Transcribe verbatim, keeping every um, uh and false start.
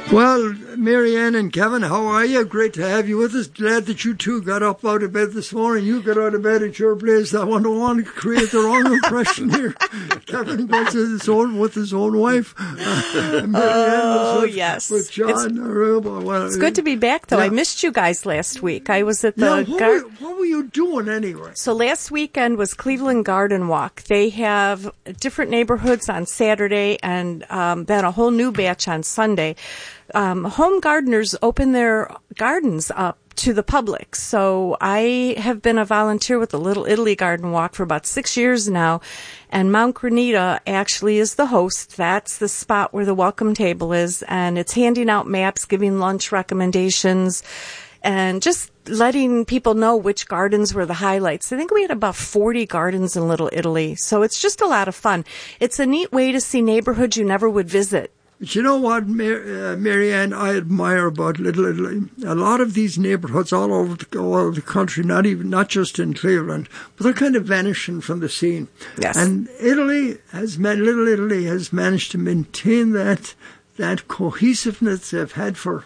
Well, Marianne and Kevin, how are you? Great to have you with us. Glad that you two got up out of bed this morning. You got out of bed at your place. I don't want to create the wrong impression here. Kevin goes to his own, with his own wife. Uh, oh, with, yes. With John. It's, well, it's good to be back, though. Yeah. I missed you guys last week. I was at the... Yeah, what, gar- were, what were you doing anyway? So last weekend was Cleveland Garden Walk. They have different neighborhoods on Saturday and um, then a whole new batch on Sunday. Um, home gardeners open their gardens up to the public. So I have been a volunteer with the Little Italy Garden Walk for about six years now, and Mount Granita actually is the host. That's the spot where the welcome table is, and it's handing out maps, giving lunch recommendations, and just letting people know which gardens were the highlights. I think we had about forty gardens in Little Italy, so it's just a lot of fun. It's a neat way to see neighborhoods you never would visit. But you know what, Mar- uh, Marianne, I admire about Little Italy. A lot of these neighbourhoods all over the, all over the country, not even not just in Cleveland, but they're kind of vanishing from the scene. Yes. And Italy has man- Little Italy has managed to maintain that that cohesiveness they've had for